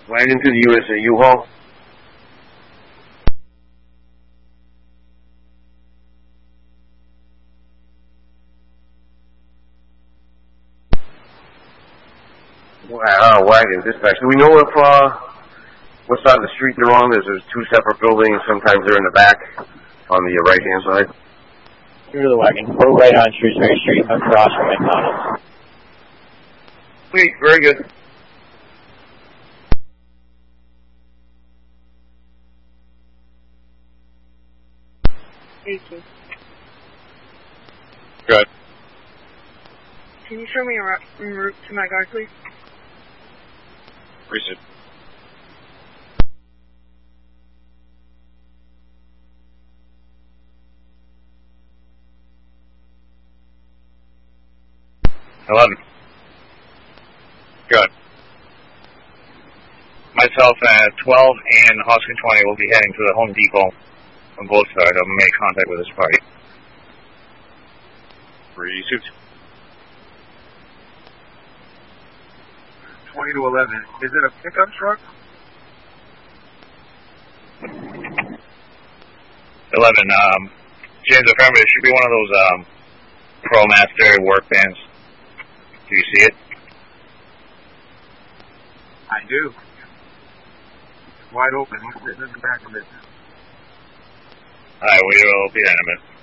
Wagon to the USA U-Haul. Wagon dispatch. Do we know if what side of the street they're on? There's two separate buildings. Sometimes they're in the back on the right-hand side. Through the wagon. We're right on Shrewsbury Street across from McDonald's. Sweet, very good. Thank you. Good. Can you show me a route to my guard, please? Receipt. Good. Myself at 12 and Hoskin 20 will be heading to the Home Depot on both sides. I'll make contact with this party. Receipt. 20 to 11. Is it a pickup truck? 11. James, affirmative. It should be one of those ProMaster work bands. Do you see it? I do. It's wide open. He's sitting in the back of it. Alright, we'll be there in a minute.